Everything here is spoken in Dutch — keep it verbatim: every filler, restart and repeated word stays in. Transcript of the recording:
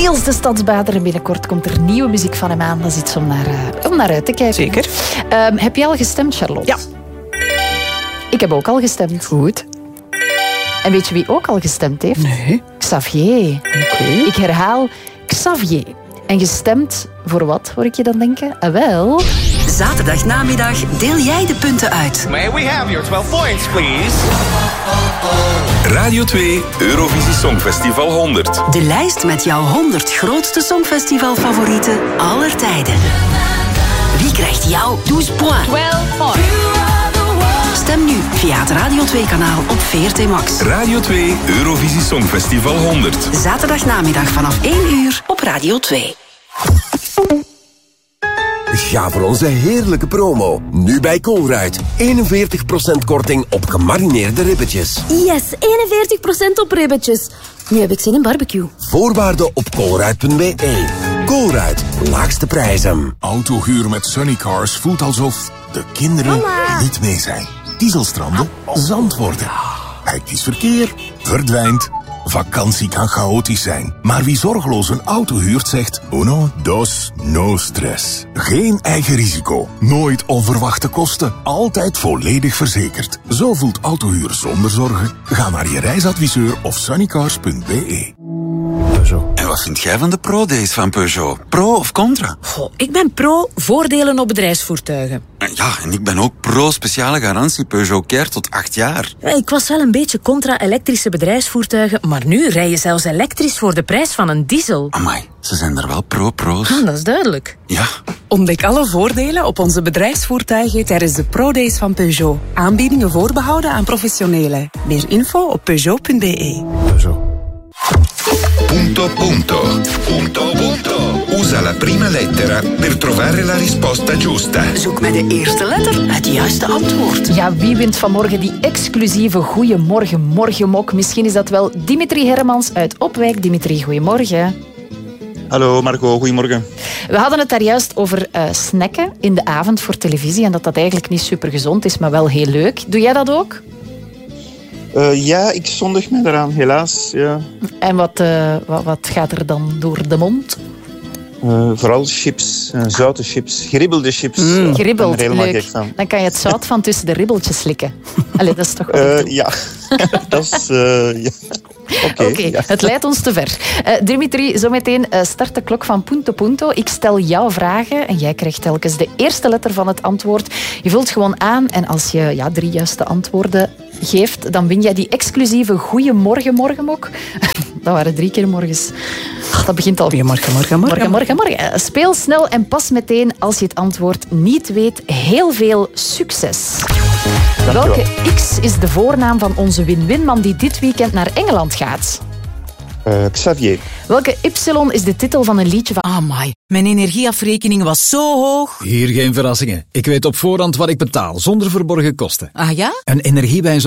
Niels de Stadsbader. En binnenkort komt er nieuwe muziek van hem aan. Dat is iets om naar, uh, om naar uit te kijken. Zeker. Um, heb je al gestemd, Charlotte? Ja. Ik heb ook al gestemd. Goed. En weet je wie ook al gestemd heeft? Nee. Xavier. Oké. Okay. Ik herhaal, Xavier. En gestemd voor wat, hoor ik je dan denken? Ah, wel... Zaterdagnamiddag deel jij de punten uit. May we have your twelve points, please? Radio twee Eurovisie Songfestival honderd. De lijst met jouw honderd grootste songfestivalfavorieten aller tijden. Wie krijgt jouw twaalf points? twaalf points. Stem nu via het Radio twee-kanaal op V R T Max. Radio twee Eurovisie Songfestival honderd. Zaterdagnamiddag vanaf één uur op Radio twee. Ga voor onze heerlijke promo. Nu bij Colruyt. eenenveertig procent korting op gemarineerde ribbetjes. Yes, eenenveertig procent op ribbetjes. Nu heb ik zin in barbecue. Voorwaarden op colruyt punt b e. Colruyt, laagste prijzen. Autohuur met Sunnycars voelt alsof de kinderen Mama. niet mee zijn. Dieselstranden, zand worden. Hectisch verkeer, verdwijnt. Vakantie kan chaotisch zijn. Maar wie zorgeloos een auto huurt zegt... Uno, dos, no stress. Geen eigen risico. Nooit onverwachte kosten. Altijd volledig verzekerd. Zo voelt autohuur zonder zorgen. Ga naar je reisadviseur of sunnycars punt b e. En wat vind jij van de pro-days van Peugeot? Pro of contra? Goh, ik ben pro voordelen op bedrijfsvoertuigen. Ja, en ik ben ook pro speciale garantie Peugeot Care tot acht jaar. Ja, ik was wel een beetje contra elektrische bedrijfsvoertuigen, maar nu rij je zelfs elektrisch voor de prijs van een diesel. Amai, ze zijn er wel pro-pro's. Hm, dat is duidelijk. Ja. Ontdek alle voordelen op onze bedrijfsvoertuigen tijdens de Pro-Days van Peugeot. Aanbiedingen voorbehouden aan professionelen. Meer info op peugeot punt b e. Peugeot. Punto punto. Punto punto. Usa la prima lettera per trovare la risposta giusta. Zoek met de eerste letter het juiste antwoord. Ja, wie wint vanmorgen die exclusieve Goeiemorgen Morgenmok? Misschien is dat wel Dimitri Hermans uit Opwijk. Dimitri, goeiemorgen. Hallo Marco, goedemorgen. We hadden het daar juist over uh, snacken in de avond voor televisie en dat dat eigenlijk niet super gezond is, maar wel heel leuk. Doe jij dat ook? Uh, ja, ik zondig me daaraan, helaas. Ja. En wat, uh, wat, wat gaat er dan door de mond? Uh, vooral chips, uh, zoute chips, geribbelde chips. Mm, uh, geribbeld, leuk. Dan kan je het zout van tussen de ribbeltjes slikken. Allee, dat is toch wel uh, Ja, dat is... Uh, ja. Oké, okay, okay, ja. Het leidt ons te ver. Uh, Dimitri, zometeen uh, start de klok van Punto Punto. Ik stel jou vragen en jij krijgt telkens de eerste letter van het antwoord. Je vult gewoon aan en als je ja, drie juiste antwoorden geeft, dan win jij die exclusieve Goeiemorgen Morgenmok. Dat waren drie keer morgens. Ach, dat begint al. Goeiemorgen, morgen, morgen. Morgen, morgen, morgen. Speel snel en pas meteen als je het antwoord niet weet. Heel veel succes. Welke X is de voornaam van onze win-winman die dit weekend naar Engeland gaat? Uh, Xavier. Welke Y is de titel van een liedje van... Amai, mijn energieafrekening was zo hoog. Hier geen verrassingen. Ik weet op voorhand wat ik betaal, zonder verborgen kosten. Ah ja? Een energiewijzer